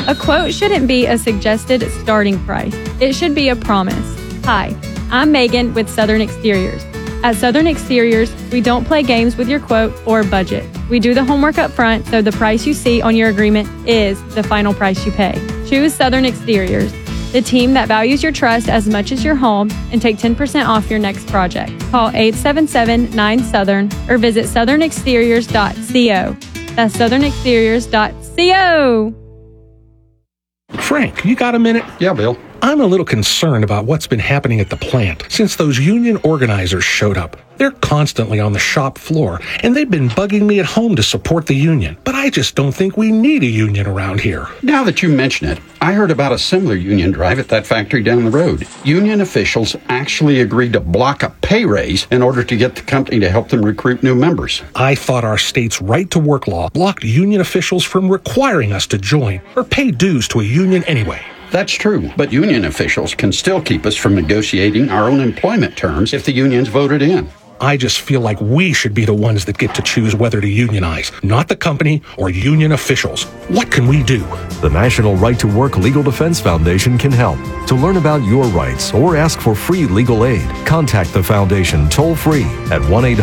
A quote shouldn't be a suggested starting price. It should be a promise. Hi, I'm Megan with Southern Exteriors. At Southern Exteriors, we don't play games with your quote or budget. We do the homework up front, so the price you see on your agreement is the final price you pay. Choose Southern Exteriors, the team that values your trust as much as your home, and take 10% off your next project. Call 877-9-SOUTHERN or visit southernexteriors.co. That's southernexteriors.co. Frank, you got a minute? Yeah, Bill. I'm a little concerned about what's been happening at the plant since those union organizers showed up. They're constantly on the shop floor, and they've been bugging me at home to support the union. But I just don't think we need a union around here. Now that you mention it, I heard about a similar union drive at that factory down the road. Union officials actually agreed to block a pay raise in order to get the company to help them recruit new members. I thought our state's right-to-work law blocked union officials from requiring us to join or pay dues to a union anyway. That's true, but union officials can still keep us from negotiating our own employment terms if the union's voted in. I just feel like we should be the ones that get to choose whether to unionize, not the company or union officials. What can we do? The National Right to Work Legal Defense Foundation can help. To learn about your rights or ask for free legal aid, contact the foundation toll-free at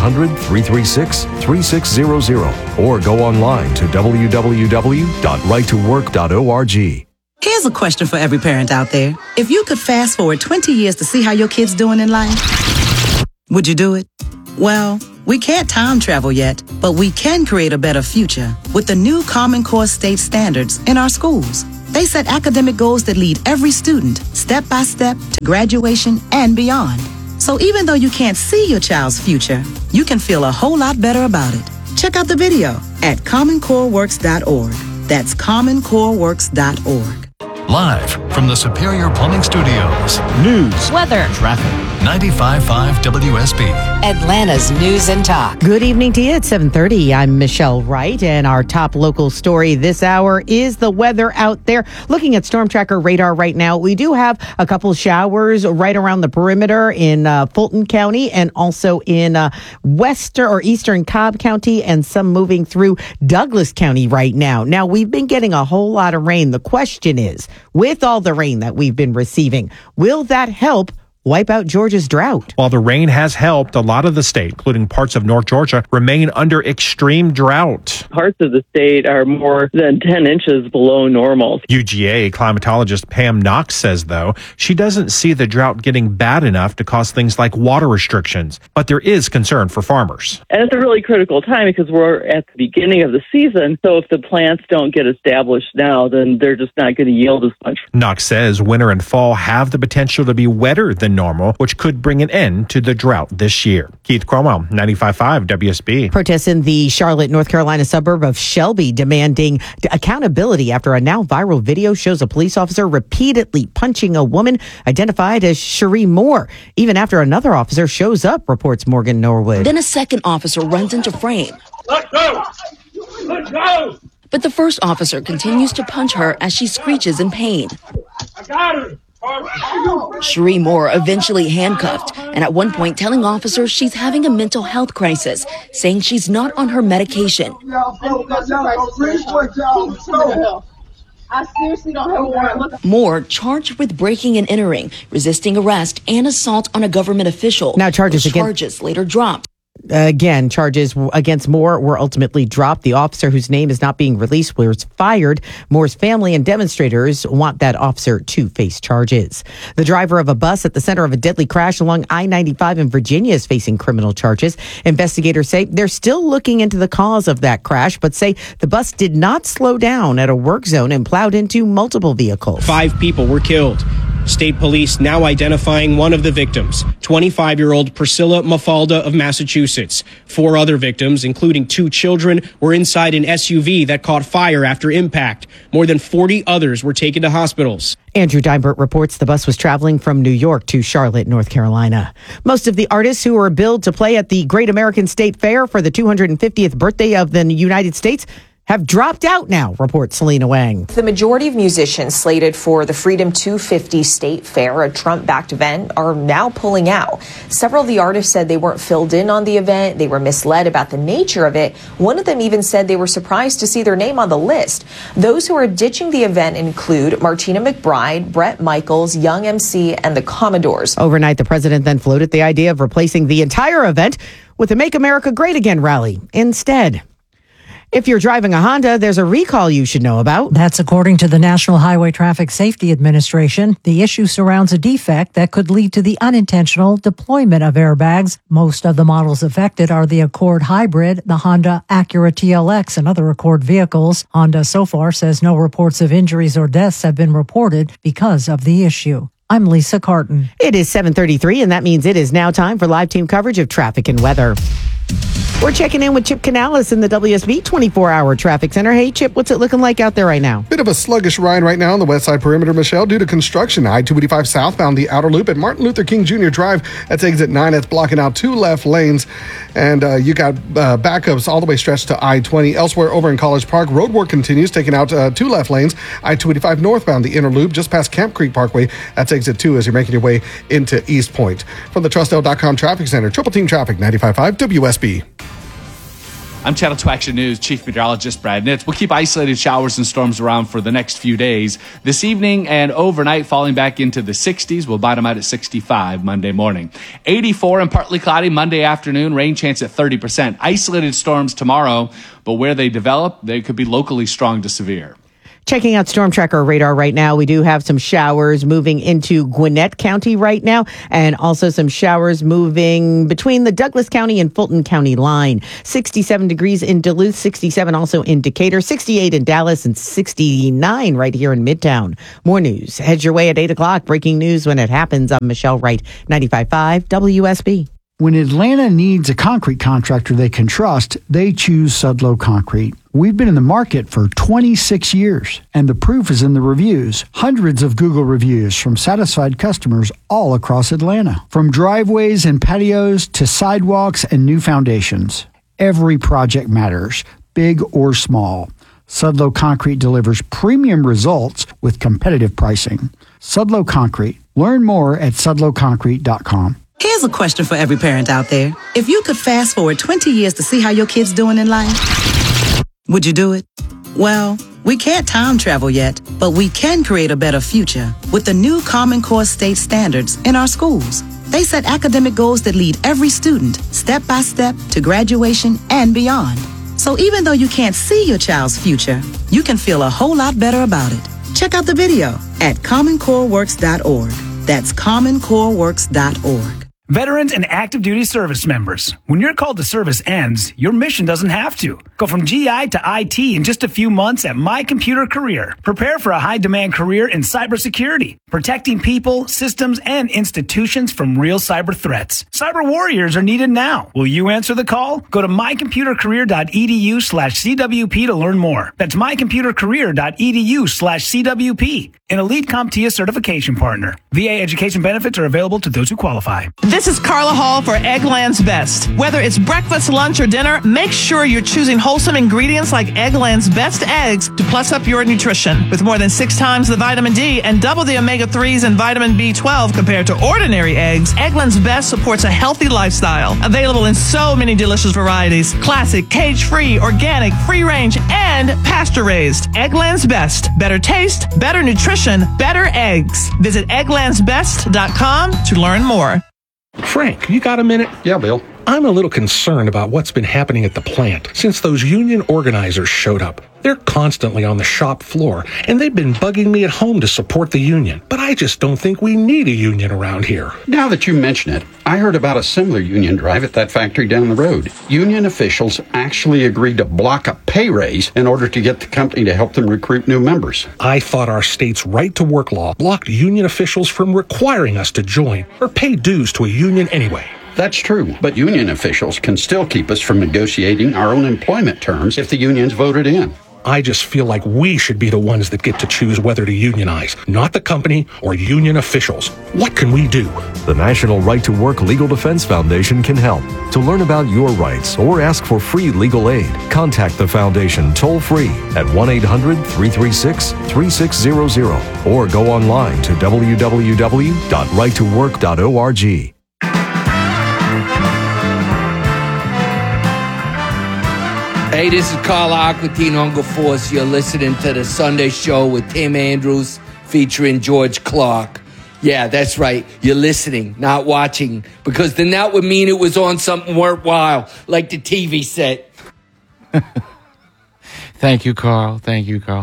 1-800-336-3600 or go online to www.righttowork.org. Here's a question for every parent out there. If you could fast forward 20 years to see how your kid's doing in life, would you do it? Well, we can't time travel yet, but we can create a better future with the new Common Core state standards in our schools. They set academic goals that lead every student step by step to graduation and beyond. So even though you can't see your child's future, you can feel a whole lot better about it. Check out the video at commoncoreworks.org. That's commoncoreworks.org. Live from the Superior Plumbing Studios. News, weather, traffic. 95.5 WSB. Atlanta's News and Talk. Good evening to you. It's 7:30. I'm Michelle Wright, and our top local story this hour is the weather out there. Looking at Storm Tracker radar right now, we do have a couple showers right around the perimeter in Fulton County and also in western or eastern Cobb County, and some moving through Douglas County right now. Now, we've been getting a whole lot of rain. The question is, with all the rain that we've been receiving, will that help wipe out Georgia's drought? While the rain has helped, a lot of the state, including parts of North Georgia, remain under extreme drought. Parts of the state are more than 10 inches below normal. UGA climatologist Pam Knox says, though, she doesn't see the drought getting bad enough to cause things like water restrictions, but there is concern for farmers. And it's a really critical time because we're at the beginning of the season, so if the plants don't get established now, then they're just not going to yield as much. Knox says winter and fall have the potential to be wetter than normal, which could bring an end to the drought this year. Keith Cromwell, 95.5 WSB. Protests in the Charlotte, North Carolina suburb of Shelby demanding accountability after a now viral video shows a police officer repeatedly punching a woman identified as Cherie Moore, even after another officer shows up, reports Morgan Norwood. Then a second officer runs into frame. Let go! Let go! But the first officer continues to punch her as she screeches in pain. I got her! Cherie Moore eventually handcuffed, and at one point telling officers she's having a mental health crisis, saying she's not on her medication. I seriously don't have a warrant. Moore charged with breaking and entering, resisting arrest, and assault on a government official. Now charges later dropped. Again, charges against Moore were ultimately dropped. The officer, whose name is not being released, was fired. Moore's family and demonstrators want that officer to face charges. The driver of a bus at the center of a deadly crash along I-95 in Virginia is facing criminal charges. Investigators say they're still looking into the cause of that crash, but say the bus did not slow down at a work zone and plowed into multiple vehicles. 5 people were killed. State police now identifying one of the victims, 25-year-old Priscilla Mafalda of Massachusetts. 4 other victims, including 2 children, were inside an SUV that caught fire after impact. More than 40 others were taken to hospitals. Andrew Dybert reports the bus was traveling from New York to Charlotte, North Carolina. Most of the artists who were billed to play at the Great American State Fair for the 250th birthday of the United States have dropped out now, reports Selena Wang. The majority of musicians slated for the Freedom 250 State Fair, a Trump-backed event, are now pulling out. Several of the artists said they weren't filled in on the event. They were misled about the nature of it. One of them even said they were surprised to see their name on the list. Those who are ditching the event include Martina McBride, Bret Michaels, Young MC, and the Commodores. Overnight, the president then floated the idea of replacing the entire event with a Make America Great Again rally instead. If you're driving a Honda, there's a recall you should know about. That's according to the National Highway Traffic Safety Administration. The issue surrounds a defect that could lead to the unintentional deployment of airbags. Most of the models affected are the Accord Hybrid, the Honda Acura TLX, and other Accord vehicles. Honda so far says no reports of injuries or deaths have been reported because of the issue. I'm Lisa Carton. It is 7:33, and that means it is now time for live team coverage of traffic and weather. We're checking in with Chip Canales in the WSB 24-hour traffic center. Hey, Chip, what's it looking like out there right now? Bit of a sluggish ride right now on the west side perimeter, Michelle, due to construction. I-285 southbound, the outer loop at Martin Luther King Jr. Drive. That's exit 9. That's blocking out 2 left lanes. And you got backups all the way stretched to I-20. Elsewhere over in College Park, road work continues, taking out 2 left lanes. I-285 northbound, the inner loop, just past Camp Creek Parkway. That's exit 2 as you're making your way into East Point. From the Trustel.com Traffic Center, Triple Team Traffic, 95.5 WSB. I'm Channel 2 Action News Chief Meteorologist Brad Nitz. We'll keep isolated showers and storms around for the next few days. This evening and overnight, falling back into the 60s. We'll bottom out at 65 Monday morning. 84 and partly cloudy Monday afternoon. Rain chance at 30%. Isolated storms tomorrow, but where they develop, they could be locally strong to severe. Checking out Storm Tracker radar right now, we do have some showers moving into Gwinnett County right now, and also some showers moving between the Douglas County and Fulton County line. 67 degrees in Duluth, 67 also in Decatur, 68 in Dallas, and 69 right here in Midtown. More news heads your way at 8 o'clock. Breaking news when it happens. I'm Michelle Wright, 95.5 WSB. When Atlanta needs a concrete contractor they can trust, they choose Sudlow Concrete. We've been in the market for 26 years, and the proof is in the reviews. Hundreds of Google reviews from satisfied customers all across Atlanta. From driveways and patios to sidewalks and new foundations. Every project matters, big or small. Sudlow Concrete delivers premium results with competitive pricing. Sudlow Concrete. Learn more at sudlowconcrete.com. Here's a question for every parent out there. If you could fast forward 20 years to see how your kid's doing in life, would you do it? Well, we can't time travel yet, but we can create a better future with the new Common Core state standards in our schools. They set academic goals that lead every student step by step to graduation and beyond. So even though you can't see your child's future, you can feel a whole lot better about it. Check out the video at commoncoreworks.org. That's commoncoreworks.org. Veterans and active duty service members, when your call to service ends, your mission doesn't have to. Go from GI to IT in just a few months at My Computer Career. Prepare for a high-demand career in cybersecurity, protecting people, systems, and institutions from real cyber threats. Cyber warriors are needed now. Will you answer the call? Go to mycomputercareer.edu/CWP to learn more. That's mycomputercareer.edu/CWP. An Elite CompTIA certification partner. VA education benefits are available to those who qualify. This is Carla Hall for Eggland's Best. Whether it's breakfast, lunch, or dinner, make sure you're choosing wholesome ingredients like Eggland's Best eggs to plus up your nutrition. With more than 6 times the vitamin D and double the omega-3s and vitamin B12 compared to ordinary eggs, Eggland's Best supports a healthy lifestyle. Available in so many delicious varieties. Classic, cage-free, organic, free-range, and pasture-raised. Eggland's Best. Better taste, better nutrition, better eggs. Visit egglandsbest.com to learn more. Frank, you got a minute? Yeah, Bill. I'm a little concerned about what's been happening at the plant since those union organizers showed up. They're constantly on the shop floor, and they've been bugging me at home to support the union. But I just don't think we need a union around here. Now that you mention it, I heard about a similar union drive at that factory down the road. Union officials actually agreed to block a pay raise in order to get the company to help them recruit new members. I thought our state's right-to-work law blocked union officials from requiring us to join or pay dues to a union anyway. That's true, but union officials can still keep us from negotiating our own employment terms if the union's voted in. I just feel like we should be the ones that get to choose whether to unionize, not the company or union officials. What can we do? The National Right to Work Legal Defense Foundation can help. To learn about your rights or ask for free legal aid, contact the foundation toll-free at 1-800-336-3600 or go online to www.righttowork.org. Hey, this is Carl Aquatine, Uncle Force. You're listening to the Sunday Show with Tim Andrews featuring George Clark. Yeah, that's right. You're listening, not watching, because then that would mean it was on something worthwhile, like the TV set. Thank you, Carl. Thank you, Carl.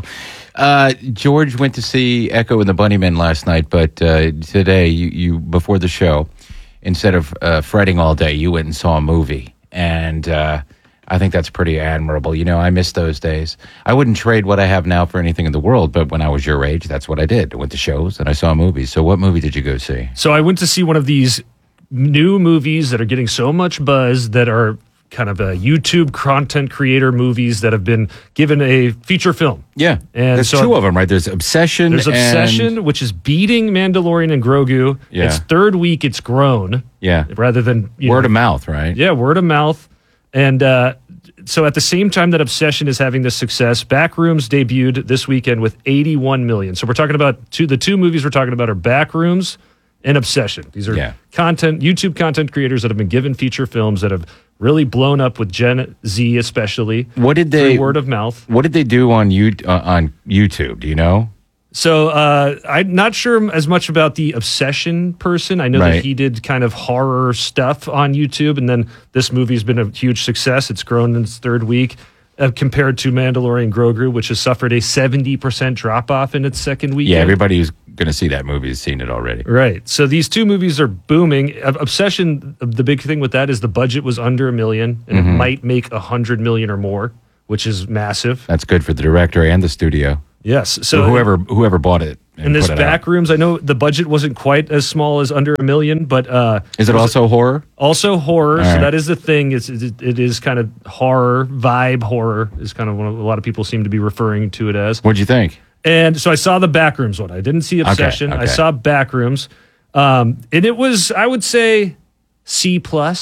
George went to see Echo and the Bunnymen last night, but today, you before the show, instead of fretting all day, you went and saw a movie. And I think that's pretty admirable. You know, I miss those days. I wouldn't trade what I have now for anything in the world, but when I was your age, that's what I did. I went to shows and I saw movies. So what movie did you go see? So I went to see one of these new movies that are getting so much buzz that are kind of a YouTube content creator movies that have been given a feature film. Yeah. And there's two of them, right? There's Obsession. There's Obsession, which is beating Mandalorian and Grogu. Yeah. Its third week, it's grown. Yeah. Rather than... Word of mouth, right? Yeah, word of mouth. And so at the same time that Obsession is having this success, Backrooms debuted this weekend with 81 million. So we're talking about the two movies we're talking about are Backrooms and Obsession. These are YouTube content creators that have been given feature films that have really blown up with Gen Z, especially. What did they... Word of mouth. What did they do on YouTube? Do you know? So I'm not sure as much about the Obsession person. I know that he did kind of horror stuff on YouTube, and then this movie's been a huge success. It's grown in its third week compared to Mandalorian Grogu, which has suffered a 70% drop-off in its second weekend. Yeah, everybody who's going to see that movie has seen it already. Right. So these two movies are booming. Obsession, the big thing with that is the budget was under $1 million, and it might make $100 million or more, which is massive. That's good for the director and the studio. Yes. So whoever bought it. And this Backrooms, I know the budget wasn't quite as small as under $1 million, but is it also horror? Also horror. All so right. that is the thing. It is kind of horror vibe. Horror is kind of what a lot of people seem to be referring to it as. What'd you think? And so I saw the Backrooms one. I didn't see Obsession. Okay. I saw Backrooms, and it was, I would say, C+.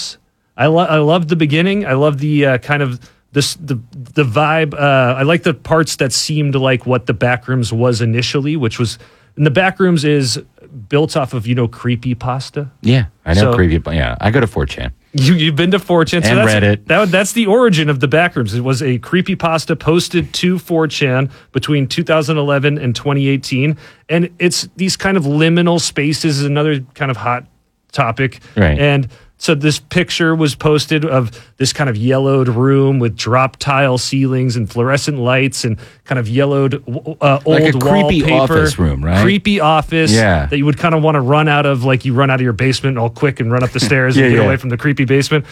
I loved the beginning. I love the kind of the vibe. I like the parts that seemed like what the Backrooms was initially, which was, and the Backrooms is built off of, creepypasta. Yeah, I know creepy. Yeah, I go to 4chan. You've been to 4chan. And Reddit. That's the origin of the Backrooms. It was a creepypasta posted to 4chan between 2011 and 2018. And it's these kind of liminal spaces is another kind of hot topic. Right. And so this picture was posted of this kind of yellowed room with drop tile ceilings and fluorescent lights and kind of yellowed old like a creepy wallpaper. office room, right? Creepy office that you would kind of want to run out of, like you run out of your basement all quick and run up the stairs and get away from the creepy basement.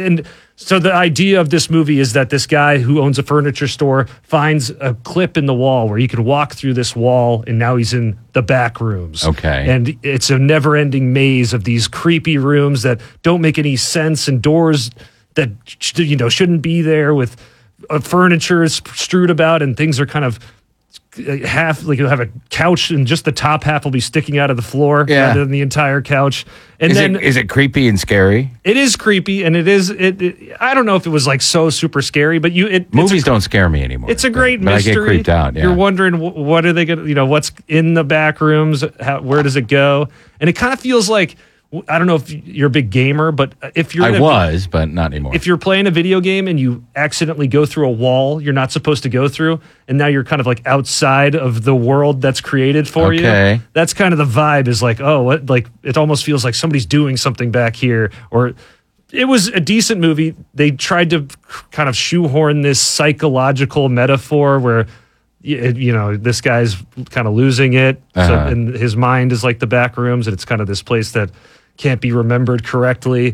So the idea of this movie is that this guy who owns a furniture store finds a clip in the wall where he can walk through this wall, and now he's in the back rooms. Okay. And it's a never-ending maze of these creepy rooms that don't make any sense, and doors that shouldn't be there, with furniture strewed about, and things are kind of half, like you'll have a couch and just the top half will be sticking out of the floor rather than the entire couch. And is it creepy and scary? It is creepy, and it I don't know if it was like so super scary, but movies don't scare me anymore. It's a great but mystery. I get creeped out. Yeah. You're wondering what are they going to, what's in the back rooms? Where does it go? And it kind of feels like, I don't know if you're a big gamer, but if you're but not anymore. If you're playing a video game and you accidentally go through a wall you're not supposed to go through, and now you're kind of like outside of the world that's created for you. That's kind of the vibe, is like, oh, what, like it almost feels like somebody's doing something back here. Or it was a decent movie. They tried to kind of shoehorn this psychological metaphor where this guy's kind of losing it, and his mind is like the back rooms, and it's kind of this place that can't be remembered correctly,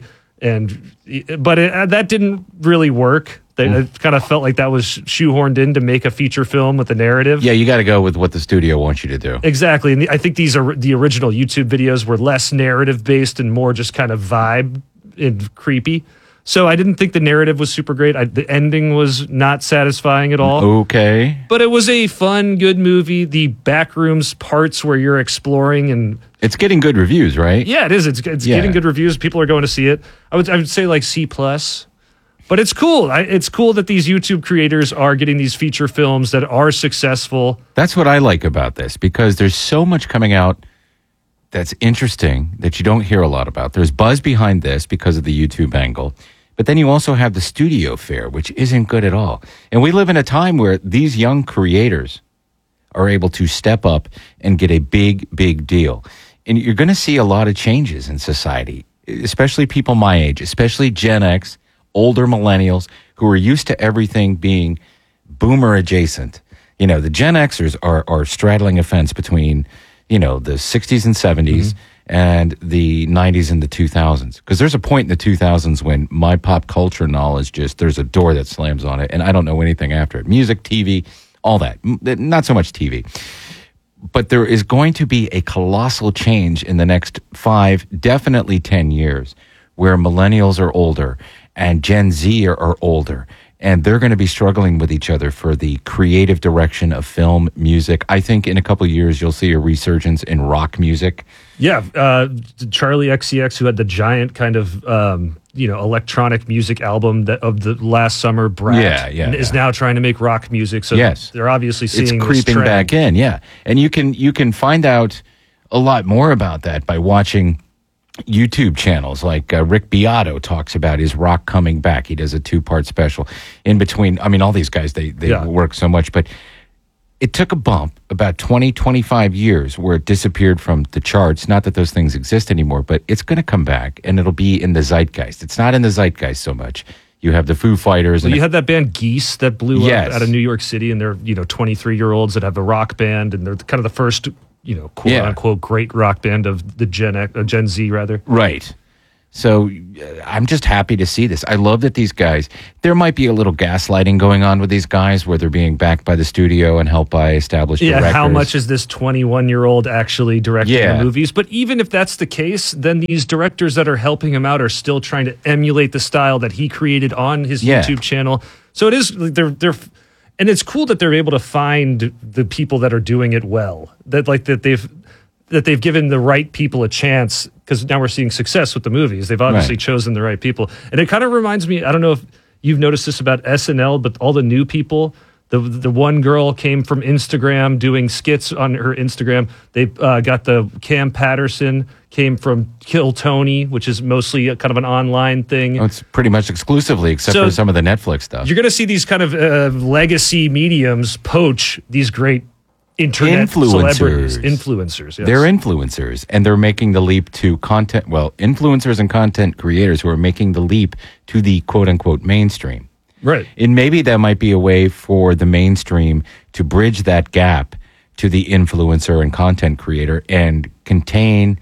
but that didn't really work. It kind of felt like that was shoehorned in to make a feature film with a narrative. Yeah, you got to go with what the studio wants you to do. Exactly, and I think these are the original YouTube videos were less narrative based and more just kind of vibe and creepy. So I didn't think the narrative was super great. The ending was not satisfying at all. Okay. But it was a fun, good movie. The backrooms parts where you're exploring and... It's getting good reviews, right? Yeah, it is. It's getting good reviews. People are going to see it. I would say like C+. But it's cool. It's cool that these YouTube creators are getting these feature films that are successful. That's what I like about this, because there's so much coming out that's interesting that you don't hear a lot about. There's buzz behind this because of the YouTube angle. But then you also have the studio fare, which isn't good at all. And we live in a time where these young creators are able to step up and get a big, big deal. And you're going to see a lot of changes in society, especially people my age, especially Gen X, older millennials who are used to everything being boomer adjacent. You know, the Gen Xers are straddling a fence between, you know, the 60s and 70s and the 90s and the 2000s. Because there's a point in the 2000s when my pop culture knowledge there's a door that slams on it and I don't know anything after it. Music, TV, all that. Not so much TV. But there is going to be a colossal change in the next 5, definitely 10 years, where millennials are older and Gen Z are older. And they're going to be struggling with each other for the creative direction of film, music. I think in a couple of years, you'll see a resurgence in rock music. Yeah, Charlie XCX, who had the giant kind of electronic music album of the last summer, Brat, is now trying to make rock music. So they're obviously seeing it's creeping this trend back in. Yeah, and you can find out a lot more about that by watching YouTube channels like Rick Beato talks about his rock coming back. He does a 2-part special in between. I mean, all these guys, they work so much, but it took a bump about 20, 25 years where it disappeared from the charts. Not that those things exist anymore, but it's going to come back and it'll be in the zeitgeist. It's not in the zeitgeist so much. You have the Foo Fighters. Well, you had that band Geese that blew up out of New York City, and they're 23-year-olds that have a rock band, and they're kind of the first quote unquote great rock band of the Gen Z rather. Right. So I'm just happy to see this. I love that these guys, there might be a little gaslighting going on with these guys where they're being backed by the studio and helped by established directors. How much is this 21-year-old actually directing the movies? But even if that's the case, then these directors that are helping him out are still trying to emulate the style that he created on his YouTube channel. So it is, and it's cool that they're able to find the people that are doing it well. That they've given the right people a chance, because now we're seeing success with the movies. They've obviously chosen the right people. And it kind of reminds me, I don't know if you've noticed this about SNL, but all the new people, the one girl came from Instagram doing skits on her Instagram. They got the Cam Patterson came from Kill Tony, which is mostly kind of an online thing. Oh, it's pretty much exclusively, except for some of the Netflix stuff. You're going to see these kind of legacy mediums poach these great internet celebrities. Influencers. Yes. They're influencers, and they're making the leap to content. Well, influencers and content creators who are making the leap to the quote-unquote mainstream. Right. And maybe that might be a way for the mainstream to bridge that gap to the influencer and content creator and continue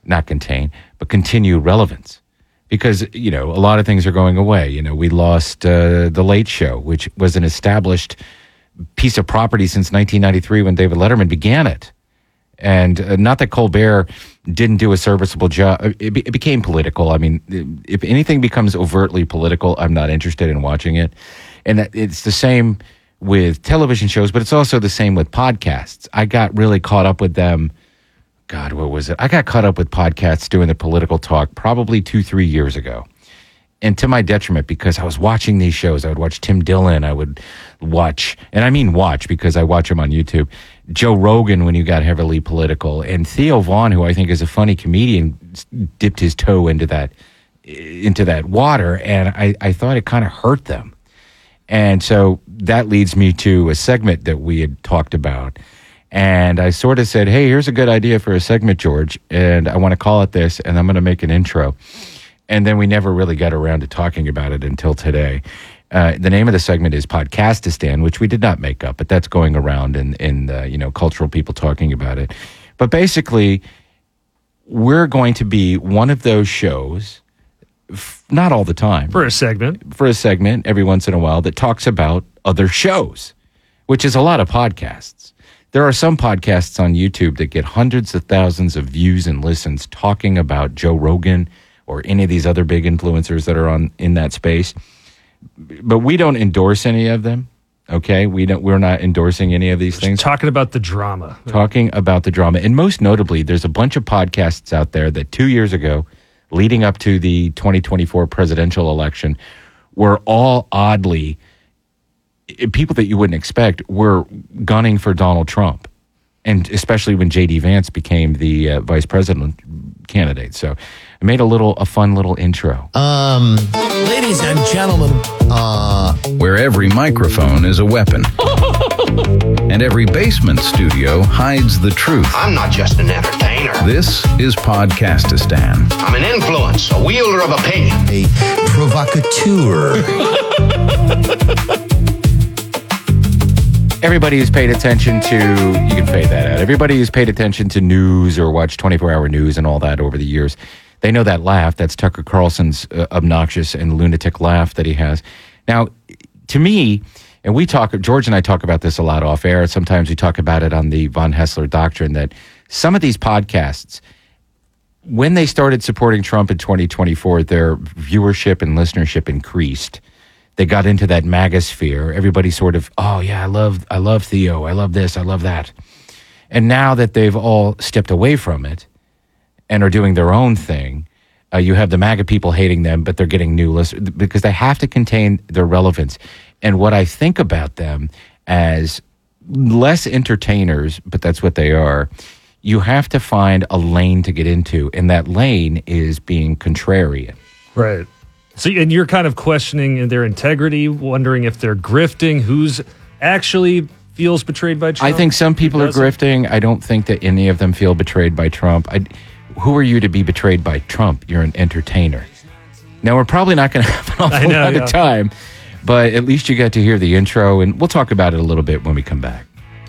relevance. Because, a lot of things are going away. We lost The Late Show, which was an established piece of property since 1993 when David Letterman began it. And not that Colbert didn't do a serviceable job. It became political. I mean, if anything becomes overtly political, I'm not interested in watching it. And it's the same with television shows, but it's also the same with podcasts. I got really caught up with them. God, what was it? I got caught up with podcasts doing the political talk probably 2-3 years ago. And to my detriment, because I was watching these shows. I would watch Tim Dillon. I would watch, and I mean watch because I watch him on YouTube, Joe Rogan when he got heavily political, and Theo Vaughn, who I think is a funny comedian, dipped his toe into that water, and I thought it kind of hurt them. And so that leads me to a segment that we had talked about. And I sort of said, hey, here's a good idea for a segment, George, and I want to call it this, and I'm going to make an intro. And then we never really got around to talking about it until today. The name of the segment is Podcastistan, which we did not make up, but that's going around in cultural people talking about it. But basically, we're going to be one of those shows, not all the time. For a segment, every once in a while, that talks about other shows, which is a lot of podcasts. There are some podcasts on YouTube that get hundreds of thousands of views and listens talking about Joe Rogan or any of these other big influencers that are in that space. But we don't endorse any of them. Okay, we're not endorsing any of these things. Talking about the drama. And most notably, there's a bunch of podcasts out there that 2 years ago, leading up to the 2024 presidential election, were all oddly, people that you wouldn't expect were gunning for Donald Trump. And especially when J.D. Vance became the vice president candidate. So I made a fun little intro. Ladies and gentlemen, where every microphone is a weapon and every basement studio hides the truth. I'm not just an entertainer. This is Podcastistan. I'm an influence, a wielder of opinion. A provocateur. Everybody who's paid attention to, you can fade that out. Everybody who's paid attention to news or watched 24-hour news and all that over the years, they know that laugh. That's Tucker Carlson's obnoxious and lunatic laugh that he has. Now, to me, and George and I talk about this a lot off air. Sometimes we talk about it on the Von Hessler Doctrine, that some of these podcasts, when they started supporting Trump in 2024, their viewership and listenership increased. They got into that MAGA sphere. Everybody sort of, oh yeah, I love Theo. I love this. I love that. And now that they've all stepped away from it and are doing their own thing, you have the MAGA people hating them, but they're getting new listeners because they have to contain their relevance. And what I think about them as less entertainers, but that's what they are, you have to find a lane to get into. And that lane is being contrarian. Right. So, and you're kind of questioning their integrity, wondering if they're grifting, who's actually feels betrayed by Trump? I think some people are grifting. I don't think that any of them feel betrayed by Trump. Who are you to be betrayed by Trump? You're an entertainer. Now, we're probably not going to have an awful lot of time, but at least you got to hear the intro, and we'll talk about it a little bit when we come back.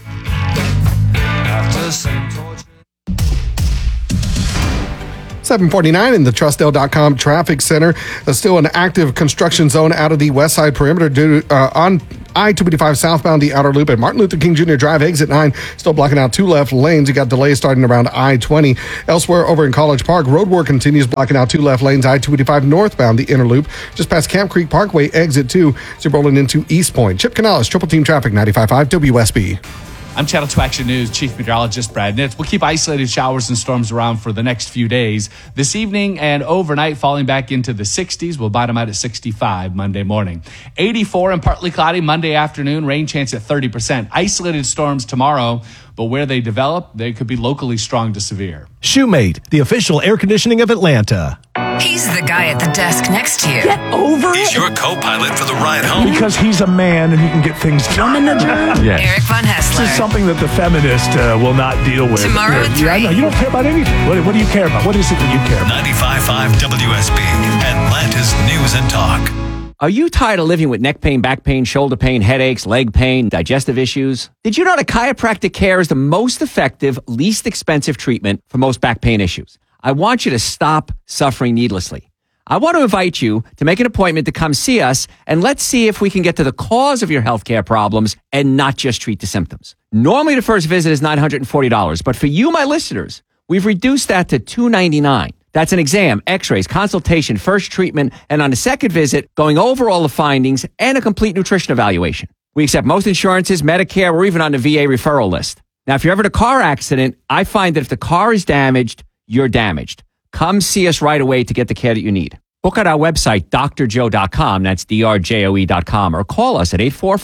749 in the Trustdale.com traffic center. There's still an active construction zone out of the west side perimeter due on I-285 southbound the outer loop at Martin Luther King Jr. Drive, exit 9, still blocking out 2 left lanes. You got delays starting around I-20. Elsewhere over in College Park, road work continues blocking out 2 left lanes. I-285 northbound the inner loop, just past Camp Creek Parkway, exit 2. So you're rolling into East Point. Chip Canales, Triple Team Traffic, 95.5 WSB. I'm Channel 2 Action News Chief Meteorologist Brad Nitz. We'll keep isolated showers and storms around for the next few days. This evening and overnight, falling back into the 60s. We'll bottom out at 65 Monday morning. 84 and partly cloudy Monday afternoon. Rain chance at 30%. Isolated storms tomorrow, but where they develop, they could be locally strong to severe. Shoemate, the official air conditioning of Atlanta. He's the guy at the desk next to you. Get over it. He's your co-pilot for the ride home. Because he's a man and he can get things done. Yes. Eric Von Hessler. This is something that the feminist will not deal with. Tomorrow at 3. I know. You don't care about anything. What do you care about? What is it that you care about? 95.5 WSB, Atlanta's News and Talk. Are you tired of living with neck pain, back pain, shoulder pain, headaches, leg pain, digestive issues? Did you know that chiropractic care is the most effective, least expensive treatment for most back pain issues? I want you to stop suffering needlessly. I want to invite you to make an appointment to come see us, and let's see if we can get to the cause of your healthcare problems and not just treat the symptoms. Normally, the first visit is $940, but for you, my listeners, we've reduced that to $299. That's an exam, x-rays, consultation, first treatment, and on the second visit, going over all the findings and a complete nutrition evaluation. We accept most insurances, Medicare, or even on the VA referral list. Now, if you're ever in a car accident, I find that if the car is damaged, you're damaged. Come see us right away to get the care that you need. Book at our website, drjoe.com. That's drjoe.com. Or call us at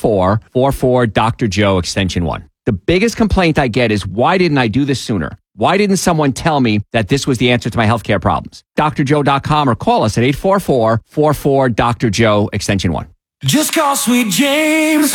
844-44-DR-JOE, extension 1. The biggest complaint I get is, why didn't I do this sooner? Why didn't someone tell me that this was the answer to my healthcare problems? drjoe.com or call us at 844-44-DR-JOE, extension 1. Just call Sweet James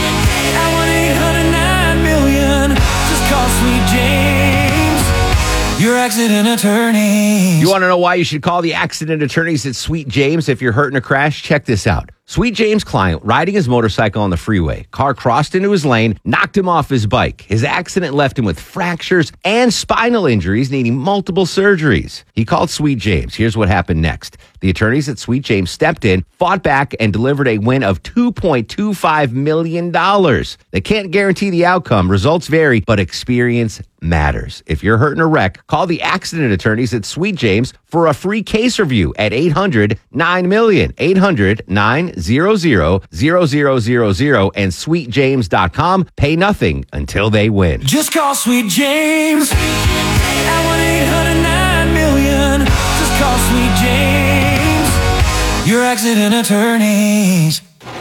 at 1-800-9-million. Just call Sweet James, your accident attorney. You want to know why you should call the accident attorneys at Sweet James if you're hurt in a crash? Check this out. Sweet James' client, riding his motorcycle on the freeway. Car crossed into his lane, knocked him off his bike. His accident left him with fractures and spinal injuries, needing multiple surgeries. He called Sweet James. Here's what happened next. The attorneys at Sweet James stepped in, fought back, and delivered a win of $2.25 million. They can't guarantee the outcome. Results vary, but experience matters. If you're hurt in a wreck, call the accident attorneys at Sweet James for a free case review at 800-9-MILLION, 800-900-0000, and sweetjames.com. Pay nothing until they win. Just call Sweet James at 1-800-9-MILLION. Just call Sweet James, your accident attorneys.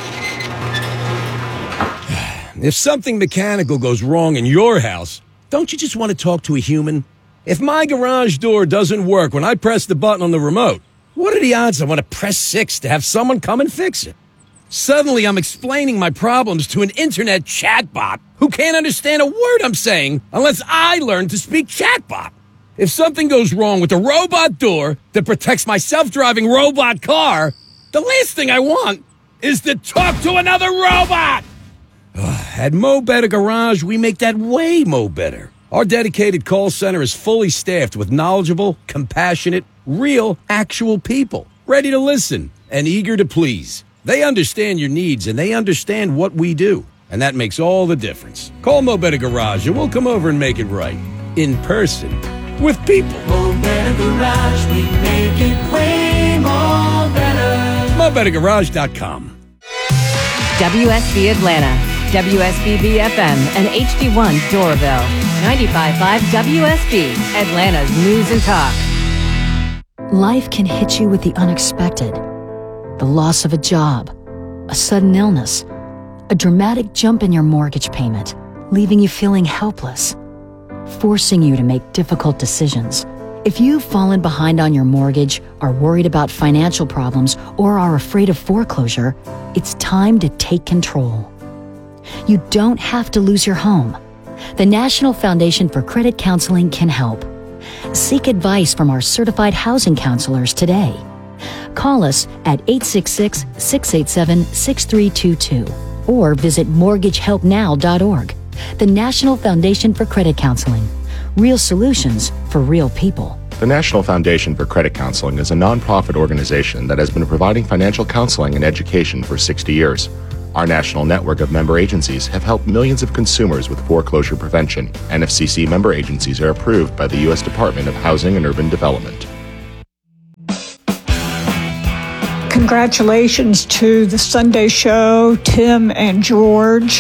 If something mechanical goes wrong in your house, don't you just want to talk to a human? If my garage door doesn't work when I press the button on the remote, what are the odds I want to press 6 to have someone come and fix it? Suddenly, I'm explaining my problems to an internet chatbot who can't understand a word I'm saying unless I learn to speak chatbot. If something goes wrong with the robot door that protects my self-driving robot car, the last thing I want is to talk to another robot. At Mo Better Garage, we make that way mo better. Our dedicated call center is fully staffed with knowledgeable, compassionate, real, actual people, ready to listen and eager to please. They understand your needs and they understand what we do, and that makes all the difference. Call Mo Better Garage and we'll come over and make it right. In person. With people. Mo Better Garage, we make it way more better. MoBetterGarage.com. WSB Atlanta, WSBB FM, and HD1 Doraville. 95.5 WSB, Atlanta's News and Talk. Life can hit you with the unexpected. The loss of a job, a sudden illness, a dramatic jump in your mortgage payment, leaving you feeling helpless, forcing you to make difficult decisions. If you've fallen behind on your mortgage, are worried about financial problems, or are afraid of foreclosure, it's time to take control. You don't have to lose your home. The National Foundation for Credit Counseling can help. Seek advice from our certified housing counselors today. Call us at 866-687-6322 or visit mortgagehelpnow.org. The National Foundation for Credit Counseling. Real solutions for real people. The National Foundation for Credit Counseling is a nonprofit organization that has been providing financial counseling and education for 60 years. Our national network of member agencies have helped millions of consumers with foreclosure prevention. NFCC member agencies are approved by the U.S. Department of Housing and Urban Development. Congratulations to the Sunday show, Tim and George.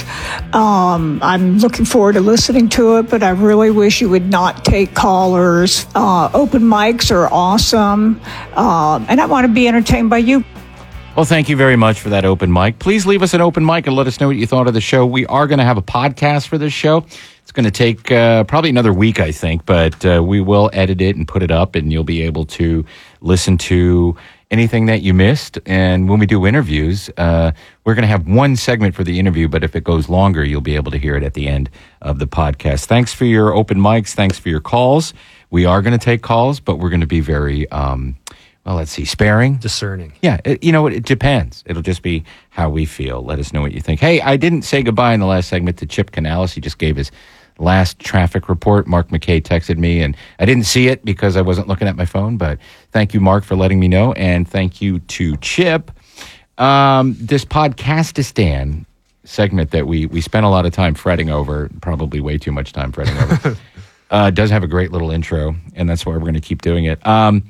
I'm looking forward to listening to it, but I really wish you would not take callers. Open mics are awesome, and I want to be entertained by you. Well, thank you very much for that open mic. Please leave us an open mic and let us know what you thought of the show. We are going to have a podcast for this show. It's going to take probably another week, I think, but we will edit it and put it up, and you'll be able to listen to anything that you missed. And when we do interviews, we're going to have one segment for the interview, but if it goes longer, you'll be able to hear it at the end of the podcast. Thanks for your open mics. Thanks for your calls. We are going to take calls, but we're going to be very, sparing. Discerning. Yeah, it depends. It'll just be how we feel. Let us know what you think. Hey, I didn't say goodbye in the last segment to Chip Canales. He just gave his last traffic report. Mark McKay texted me, and I didn't see it because I wasn't looking at my phone, but thank you, Mark, for letting me know, and thank you to Chip. This Podcastistan segment that we spent a lot of time fretting over, probably way too much time fretting over, does have a great little intro, and that's why we're going to keep doing it.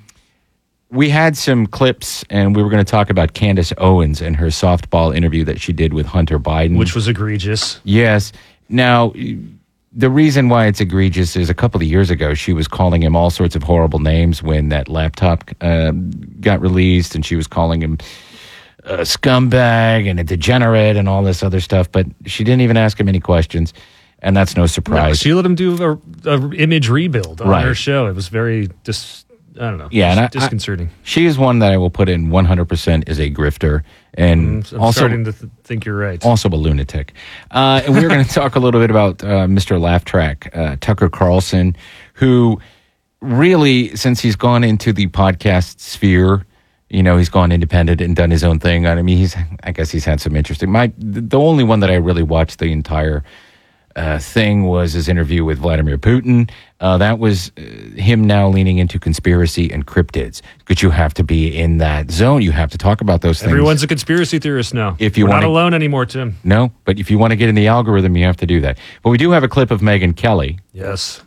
We had some clips, and we were going to talk about Candace Owens and her softball interview that she did with Hunter Biden. Which was egregious. Yes. Now, the reason why it's egregious is a couple of years ago, she was calling him all sorts of horrible names when that laptop got released, and she was calling him a scumbag and a degenerate and all this other stuff, but she didn't even ask him any questions, and that's no surprise. No, she let him do a image rebuild on her show. It was very I don't know. Yeah, disconcerting. She is one that I will put in 100% is a grifter, and I'm also starting to think you're right. Also a lunatic. And we're going to talk a little bit about Mr. Laugh Track, Tucker Carlson, who really, since he's gone into the podcast sphere, he's gone independent and done his own thing. I mean, I guess he's had some interesting. The only one that I really watched the entire thing was his interview with Vladimir Putin. That was him now leaning into conspiracy and cryptids. Because you have to be in that zone. You have to talk about those things. Everyone's a conspiracy theorist now. We're not alone anymore, Tim. No, but if you want to get in the algorithm, you have to do that. But we do have a clip of Megyn Kelly. Yes.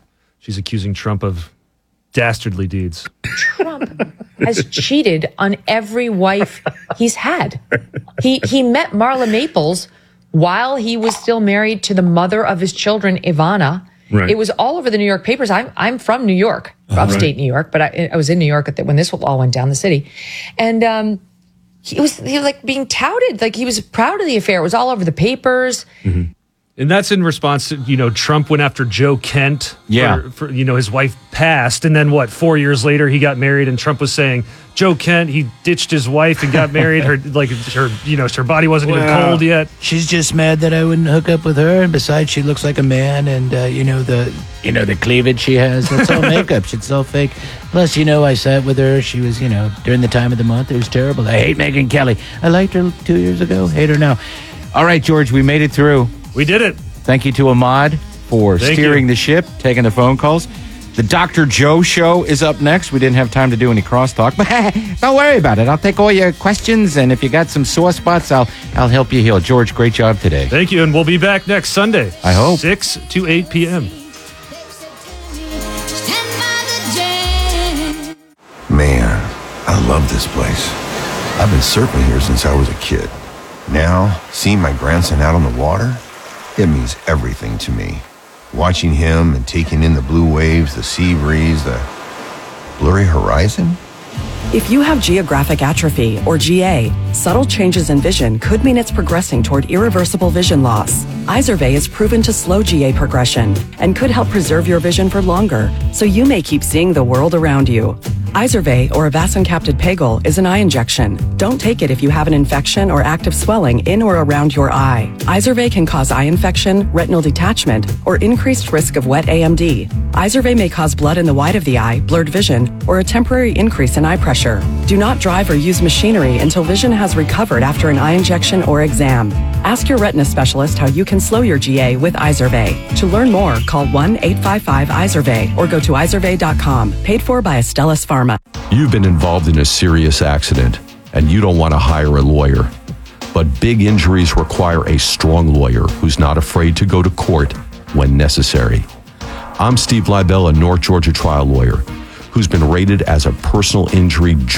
She's accusing Trump of dastardly deeds. Trump has cheated on every wife he's had. He met Marla Maples while he was still married to the mother of his children, Ivana. Right. It was all over the New York papers. I'm from New York, upstate New York, but I was in New York when this all went down the city. And he was like being touted, like he was proud of the affair. It was all over the papers. Mm-hmm. And that's in response to, Trump went after Joe Kent. For his wife passed. And then 4 years later, he got married. And Trump was saying, Joe Kent, he ditched his wife and got married. Her body wasn't even cold yet. She's just mad that I wouldn't hook up with her. And besides, she looks like a man. And, the cleavage she has, that's all makeup. It's all fake. Plus, I sat with her. She was, during the time of the month. It was terrible. I hate Megyn Kelly. I liked her 2 years ago. Hate her now. All right, George, we made it through. We did it. Thank you to Ahmad for steering the ship, taking the phone calls. The Dr. Joe Show is up next. We didn't have time to do any crosstalk, but don't worry about it. I'll take all your questions, and if you got some sore spots, I'll help you heal. George, great job today. Thank you, and we'll be back next Sunday. I hope. 6 to 8 p.m. Man, I love this place. I've been surfing here since I was a kid. Now, seeing my grandson out on the water, it means everything to me. Watching him and taking in the blue waves, the sea breeze, the blurry horizon. If you have geographic atrophy, or GA, subtle changes in vision could mean it's progressing toward irreversible vision loss. Izervay is proven to slow GA progression and could help preserve your vision for longer, so you may keep seeing the world around you. Izervay, or avacincaptad pegol, is an eye injection. Don't take it if you have an infection or active swelling in or around your eye. Izervay can cause eye infection, retinal detachment, or increased risk of wet AMD. Izervay may cause blood in the white of the eye, blurred vision, or a temporary increase in eye pressure. Do not drive or use machinery until vision has recovered after an eye injection or exam. Ask your retina specialist how you can slow your GA with Izervay. To learn more, call 1-855-IZERVAY or go to izervay.com. Paid for by Astellas Pharma. You've been involved in a serious accident, and you don't want to hire a lawyer. But big injuries require a strong lawyer who's not afraid to go to court when necessary. I'm Steve Leibel, a North Georgia trial lawyer who's been rated as a personal injury